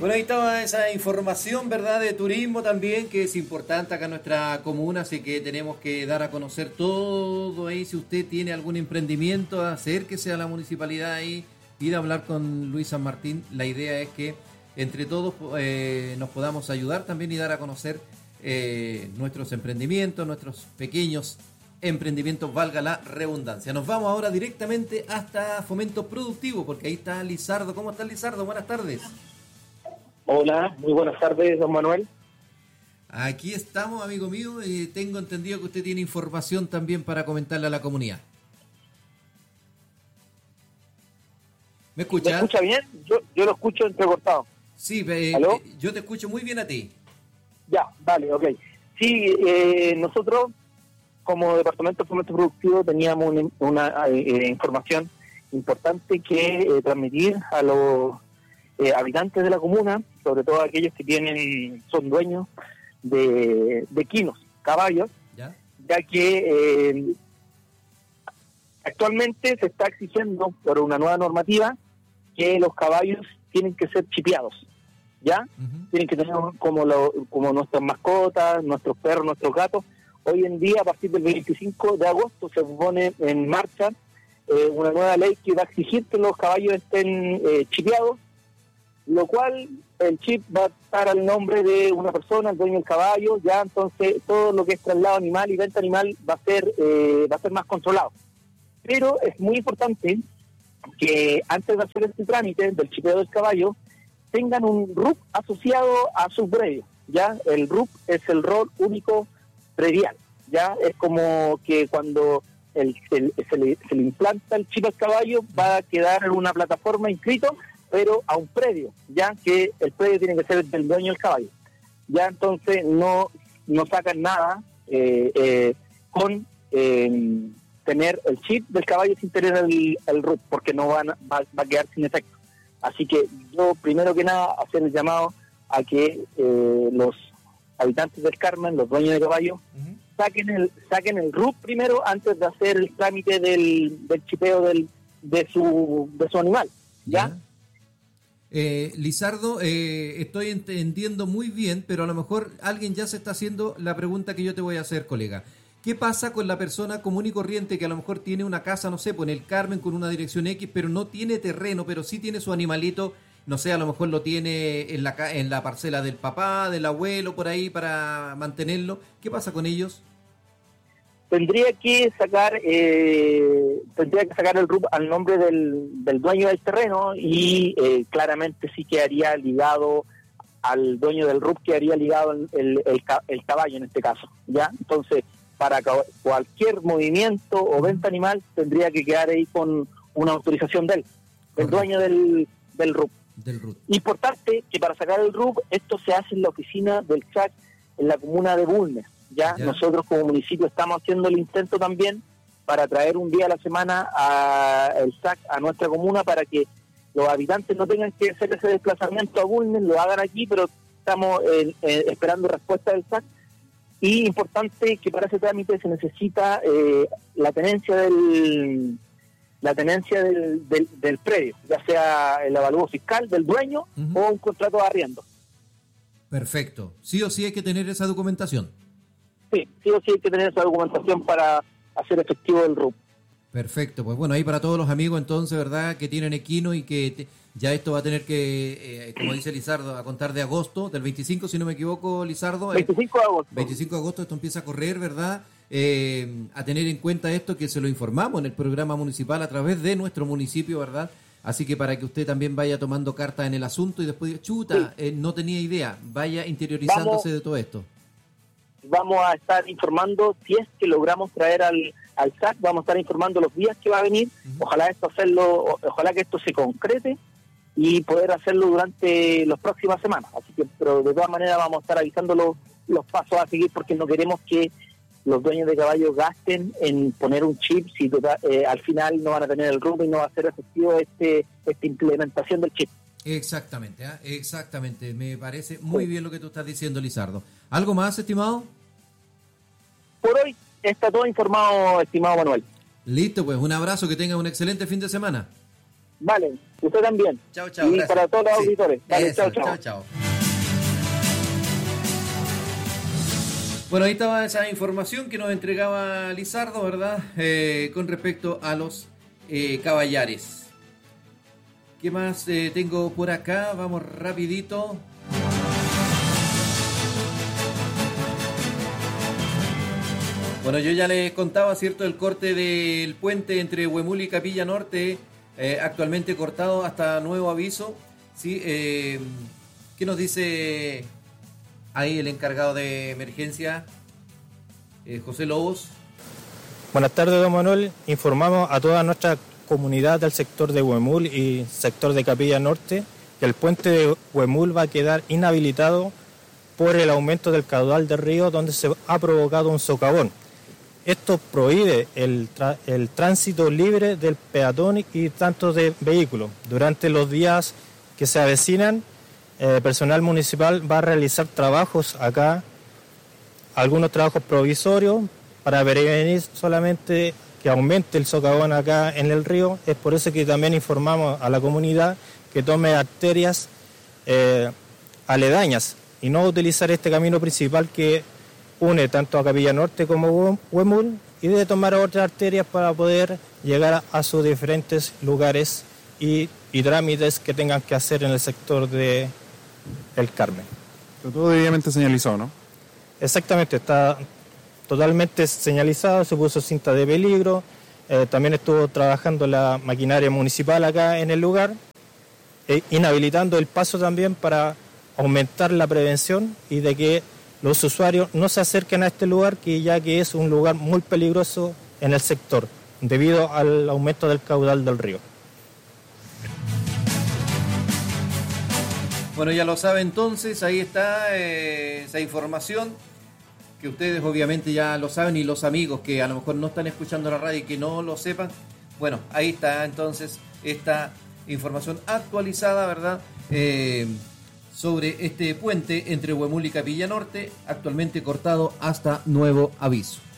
Bueno, ahí estaba esa información, ¿verdad?, de turismo también, que es importante acá en nuestra comuna, así que tenemos que dar a conocer todo ahí. Si usted tiene algún emprendimiento, acérquese a la municipalidad ahí, pida hablar con Luis San Martín. La idea es que entre todos nos podamos ayudar también y dar a conocer nuestros emprendimientos, nuestros pequeños emprendimientos, valga la redundancia. Nos vamos ahora directamente hasta Fomento Productivo, porque ahí está Lizardo. ¿Cómo está Lizardo? Buenas tardes. Hola, muy buenas tardes, don Manuel. Aquí estamos, amigo mío. Tengo entendido que usted tiene información también para comentarle a la comunidad. ¿Me escucha? ¿Me escucha bien? Yo lo escucho entrecortado. Sí, yo te escucho muy bien a ti. Ya, vale, ok. Sí, nosotros como Departamento de Fomento Productivo teníamos una información importante que transmitir a los habitantes de la comuna, sobre todo aquellos que son dueños de equinos, caballos, ya que actualmente se está exigiendo por una nueva normativa que los caballos tienen que ser chipeados, ¿ya? Uh-huh. Tienen que tener como nuestras mascotas, nuestros perros, nuestros gatos. Hoy en día, a partir del 25 de agosto, se pone en marcha una nueva ley que va a exigir que los caballos estén chipeados, lo cual el chip va a estar al nombre de una persona, el dueño del caballo, ya entonces todo lo que es traslado animal y venta animal va a ser más controlado. Pero es muy importante que antes de hacer este trámite del chipeo del caballo, tengan un RUC asociado a su predio, ya el RUC es el rol único predial, ya es como que cuando se le implanta el chip al caballo va a quedar en una plataforma inscrito, pero a un predio, ya que el predio tiene que ser del dueño del caballo. Ya entonces no sacan nada con tener el chip del caballo sin tener el RUT, porque no va a quedar sin efecto. Así que yo, primero que nada, hacer el llamado a que los habitantes del Carmen, los dueños de caballo, uh-huh, saquen el RUT primero antes de hacer el trámite del chipeo de su animal, ¿ya? Lizardo, estoy entendiendo muy bien, pero a lo mejor alguien ya se está haciendo la pregunta que yo te voy a hacer, colega. ¿Qué pasa con la persona común y corriente que a lo mejor tiene una casa, no sé, pues en el Carmen con una dirección X, pero no tiene terreno, pero sí tiene su animalito, no sé, a lo mejor lo tiene en la parcela del papá, del abuelo, por ahí para mantenerlo? ¿Qué pasa con ellos? Tendría que sacar el RUP al nombre del dueño del terreno y claramente sí quedaría ligado al dueño del RUP, quedaría ligado el caballo en este caso, ¿ya? Entonces, para cualquier movimiento o venta animal tendría que quedar ahí con una autorización del dueño del RUP. Importante que para sacar el RUP, esto se hace en la oficina del SAC en la comuna de Bulnes. Ya nosotros como municipio estamos haciendo el intento también para traer un día a la semana el SAC a nuestra comuna para que los habitantes no tengan que hacer ese desplazamiento a Bulnes, lo hagan aquí, pero estamos esperando respuesta del SAC. Y importante que para ese trámite se necesita la tenencia del predio, ya sea el avalúo fiscal del dueño, uh-huh, o un contrato de arriendo. Perfecto. Sí o sí hay que tener esa documentación. Sí o sí hay que tener esa documentación para hacer efectivo el RUP. Perfecto, pues bueno, ahí para todos los amigos entonces, ¿verdad?, que tienen equino y que ya esto va a tener que, como dice Lizardo, a contar de agosto, del 25, si no me equivoco, Lizardo. 25 de agosto. 25 de agosto esto empieza a correr, ¿verdad? A tener en cuenta esto, que se lo informamos en el programa municipal a través de nuestro municipio, ¿verdad? Así que para que usted también vaya tomando carta en el asunto y después diga, chuta, sí, no tenía idea, vaya interiorizándose de todo esto. Vamos a estar informando, si es que logramos traer al SAC, vamos a estar informando los días que va a venir, uh-huh, ojalá que esto se concrete y poder hacerlo durante las próximas semanas. Así que, pero de todas maneras vamos a estar avisando los pasos a seguir, porque no queremos que los dueños de caballos gasten en poner un chip si al final no van a tener el RUP y no va a ser efectivo esta implementación del chip. Exactamente, exactamente. Me parece muy bien lo que tú estás diciendo, Lizardo. ¿Algo más, estimado? Por hoy está todo informado, estimado Manuel. Listo, pues un abrazo, que tengas un excelente fin de semana. Vale, usted también. Chao, chao. Y Gracias. para todos los Sí, auditores. Vale, eso, chao. chao. Bueno, ahí estaba esa información que nos entregaba Lizardo, ¿verdad? Con respecto a los caballares. ¿Qué más tengo por acá? Vamos rapidito. Bueno, yo ya les contaba, ¿cierto? El corte del puente entre Huemul y Capilla Norte, actualmente cortado hasta nuevo aviso. ¿Sí? ¿Qué nos dice ahí el encargado de emergencia, José Lobos? Buenas tardes, don Manuel. Informamos a toda nuestra comunidad del sector de Huemul y sector de Capilla Norte que el puente de Huemul va a quedar inhabilitado por el aumento del caudal del río, donde se ha provocado un socavón. Esto prohíbe el tránsito libre del peatón y tanto de vehículos. Durante los días que se avecinan, personal municipal va a realizar trabajos acá, algunos trabajos provisorios para prevenir solamente que aumente el socavón acá en el río. Es por eso que también informamos a la comunidad que tome arterias aledañas y no utilizar este camino principal que une tanto a Capilla Norte como Huemul, y de tomar otras arterias para poder llegar a sus diferentes lugares y trámites que tengan que hacer en el sector de El Carmen. Pero todo debidamente señalizado, ¿no? Exactamente, está totalmente señalizado, se puso cinta de peligro, también estuvo trabajando la maquinaria municipal acá en el lugar, inhabilitando el paso también para aumentar la prevención y de que los usuarios no se acerquen a este lugar, ya que es un lugar muy peligroso en el sector, debido al aumento del caudal del río. Bueno, ya lo sabe entonces, ahí está esa información que ustedes obviamente ya lo saben, y los amigos que a lo mejor no están escuchando la radio y que no lo sepan, bueno, ahí está entonces esta información actualizada, ¿verdad? Sobre este puente entre Huemul y Capilla Norte, actualmente cortado hasta nuevo aviso.